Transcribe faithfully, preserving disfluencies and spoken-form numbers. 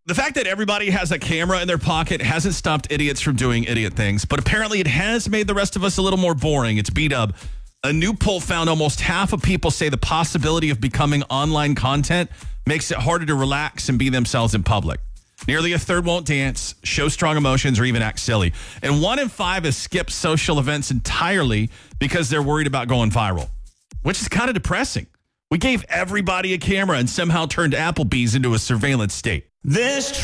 The fact that everybody has a camera in their pocket hasn't stopped idiots from doing idiot things, but apparently it has made the rest of us a little more boring. It's B-Dub. A new poll found almost half of people say the possibility of becoming online content makes it harder to relax and be themselves in public. Nearly a third won't dance, show strong emotions, or even act silly. And one in five has skipped social events entirely because they're worried about going viral, which is kind of depressing. We gave everybody a camera and somehow turned Applebee's into a surveillance state. This